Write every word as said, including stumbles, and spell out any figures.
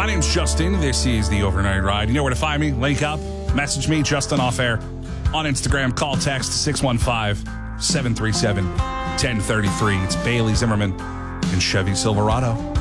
My name's Justin. This is the Overnight Ride. You know where to find me. Link up. Message me, Justin Off Air. On Instagram, call text six one five, seven three seven, one oh three three. It's Bailey Zimmerman and Chevy Silverado.